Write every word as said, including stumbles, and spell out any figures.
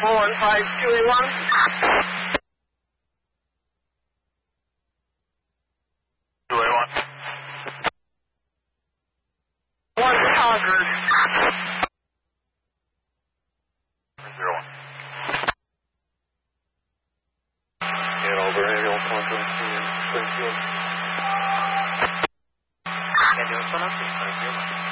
four one five two eight one. two eight one. One Concord. zero one. Hanover ambulance one twenty-two in Springfield. Ambulance one oh two, Springfield.